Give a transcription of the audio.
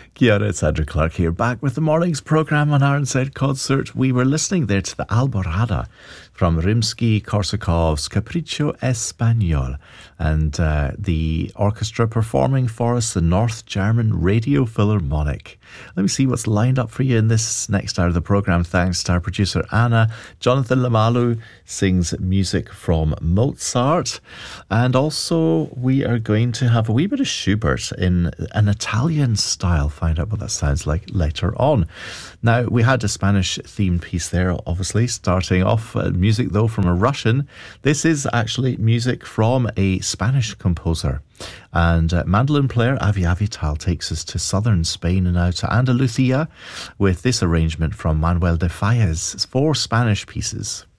Kia ora, it's Andrew Clark here, back with the morning's programme on RNZ Concert. We were listening there to the Alborada from Rimsky-Korsakov's Capriccio Español, and the orchestra performing for us the North German Radio Philharmonic. Let me see what's lined up for you in this next hour of the programme. Thanks to our producer Anna. Jonathan Lamalu sings music from Mozart, and also we are going to have a wee bit of Schubert in an Italian style. Find out what that sounds like later on. Now, we had a Spanish themed piece there, obviously, starting off music though from a Russian. This is actually music from a Spanish composer. And mandolin player Avi Avital takes us to southern Spain now, to Andalusia, with this arrangement from Manuel de Falla, 4 Spanish pieces.